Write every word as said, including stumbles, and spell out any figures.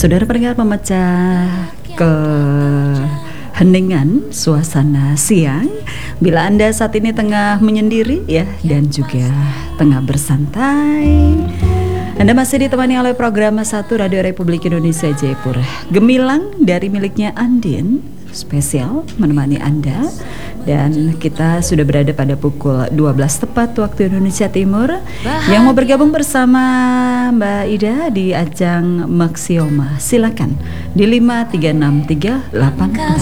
Saudara pendengar, memecah keheningan suasana siang bila Anda saat ini tengah menyendiri ya, dan juga tengah bersantai. Anda masih ditemani oleh program satu Radio Republik Indonesia Jayapura. Gemilang dari miliknya Andin spesial menemani Anda. Dan kita sudah berada pada pukul dua belas tepat waktu Indonesia Timur. Yang mau bergabung bersama Mbak Ida di ajang Maxioma, silakan di lima tiga enam tiga delapan enam.